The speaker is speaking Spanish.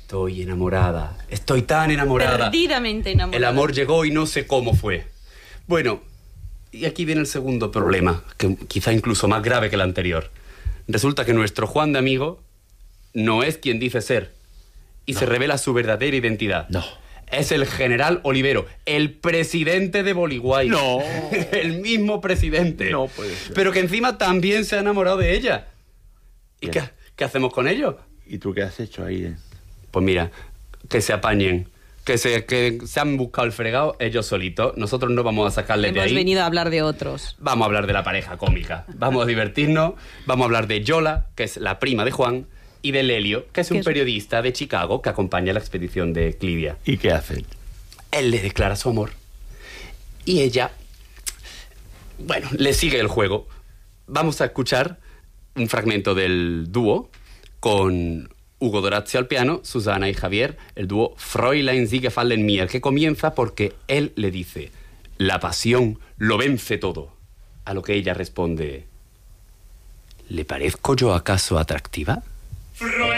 Estoy enamorada. Estoy tan enamorada. Perdidamente enamorada. El amor llegó y no sé cómo fue. Bueno, y aquí viene el segundo problema, que quizá incluso más grave que el anterior. Resulta que nuestro Juan de Amigo no es quien dice ser. Y se revela su verdadera identidad. No. Es el general Olivero, el presidente de Boliguay. No. El mismo presidente. No puede ser. Pero que encima también se ha enamorado de ella. ¿Y qué hacemos con ello? ¿Y tú qué has hecho ahí? Pues mira, que se apañen. Que se han buscado el fregado ellos solitos. Nosotros no vamos a sacarles de ahí. Hemos venido a hablar de otros. Vamos a hablar de la pareja cómica. Vamos a divertirnos. Vamos a hablar de Yola, que es la prima de Juan, y de Lelio, que es un periodista de Chicago que acompaña la expedición de Clivia. ¿Y qué hacen? Él le declara su amor. Y ella, bueno, le sigue el juego. Vamos a escuchar un fragmento del dúo con Hugo Dorazio al piano, Susana y Javier, el dúo Fräulein Sie gefallen mir, que comienza porque él le dice: la pasión lo vence todo. A lo que ella responde: ¿le parezco yo acaso atractiva?